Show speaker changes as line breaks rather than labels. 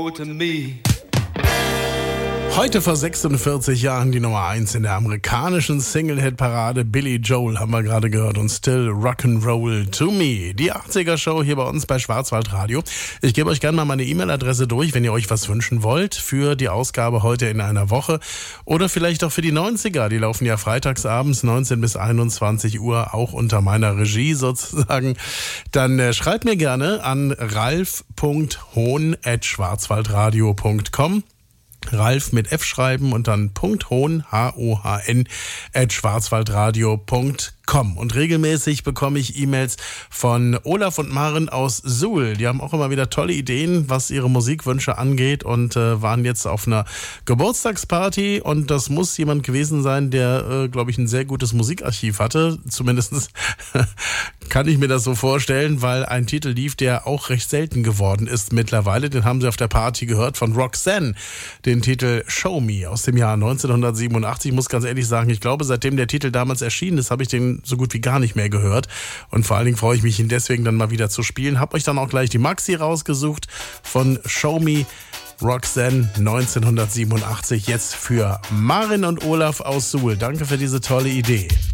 To me.
Heute vor 46 Jahren die Nummer 1 in der amerikanischen Single-Hit-Parade. Billy Joel haben wir gerade gehört und Still Rock'n'Roll to Me. Die 80er-Show hier bei uns bei Schwarzwaldradio. Ich gebe euch gerne mal meine E-Mail-Adresse durch, wenn ihr euch was wünschen wollt für die Ausgabe heute in einer Woche. Oder vielleicht auch für die 90er. Die laufen ja freitagsabends 19 bis 21 Uhr, auch unter meiner Regie sozusagen. Dann schreibt mir gerne an ralf.hohn@schwarzwaldradio.com. Ralf mit F schreiben und dann .hohn, Hohn, @schwarzwaldradio.com. Und regelmäßig bekomme ich E-Mails von Olaf und Maren aus Suhl. Die haben auch immer wieder tolle Ideen, was ihre Musikwünsche angeht und waren jetzt auf einer Geburtstagsparty und das muss jemand gewesen sein, der, glaube ich, ein sehr gutes Musikarchiv hatte. Zumindest kann ich mir das so vorstellen, weil ein Titel lief, der auch recht selten geworden ist mittlerweile. Den haben sie auf der Party gehört von Roxanne, den Titel Show Me aus dem Jahr 1987. Ich muss ganz ehrlich sagen, ich glaube, seitdem der Titel damals erschienen ist, habe ich den so gut wie gar nicht mehr gehört. Und vor allen Dingen freue ich mich, ihn deswegen dann mal wieder zu spielen. Hab euch dann auch gleich die Maxi rausgesucht von Show Me, Roxanne 1987. Jetzt für Maren und Olaf aus Suhl. Danke für diese tolle Idee.